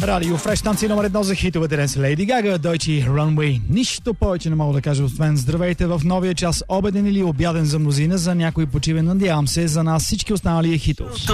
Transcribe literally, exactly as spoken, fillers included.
Радио Фреш, станция номер едно за хитовете днес. Лейди Гага, Deutsche Runway. Нищо повече не мога да кажа, освен здравейте в новия час, обеден или обяден за мнозина, за някой почивен, надявам се, за нас всички останали е хитов.